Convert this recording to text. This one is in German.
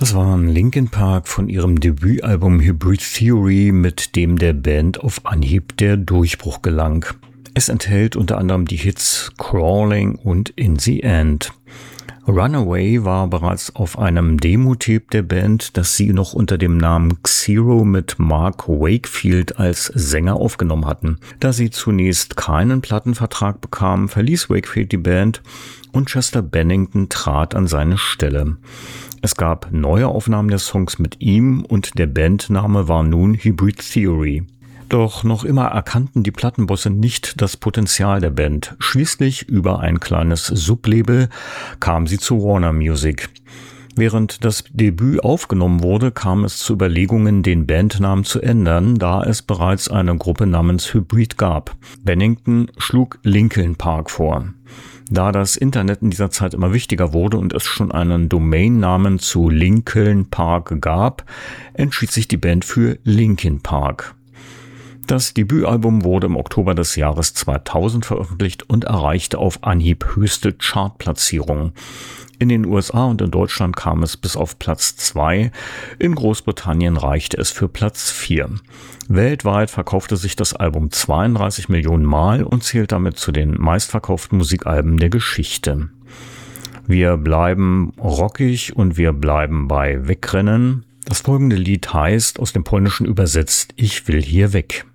Das waren Linkin Park von ihrem Debütalbum Hybrid Theory, mit dem der Band auf Anhieb der Durchbruch gelang. Es enthält unter anderem die Hits Crawling und In the End. Runaway war bereits auf einem Demo-Tape der Band, das sie noch unter dem Namen Xero mit Mark Wakefield als Sänger aufgenommen hatten. Da sie zunächst keinen Plattenvertrag bekamen, verließ Wakefield die Band und Chester Bennington trat an seine Stelle. Es gab neue Aufnahmen der Songs mit ihm und der Bandname war nun Hybrid Theory. Doch noch immer erkannten die Plattenbosse nicht das Potenzial der Band. Schließlich über ein kleines Sublabel kam sie zu Warner Music. Während das Debüt aufgenommen wurde, kam es zu Überlegungen, den Bandnamen zu ändern, da es bereits eine Gruppe namens Hybrid gab. Bennington schlug Linkin Park vor. Da das Internet in dieser Zeit immer wichtiger wurde und es schon einen Domainnamen zu Linkin Park gab, entschied sich die Band für Linkin Park. Das Debütalbum wurde im Oktober des Jahres 2000 veröffentlicht und erreichte auf Anhieb höchste Chartplatzierungen. In den USA und in Deutschland kam es bis auf Platz 2, in Großbritannien reichte es für Platz 4. Weltweit verkaufte sich das Album 32 Millionen Mal und zählt damit zu den meistverkauften Musikalben der Geschichte. Wir bleiben rockig und wir bleiben bei Wegrennen. Das folgende Lied heißt, aus dem Polnischen übersetzt, Ich will hier weg.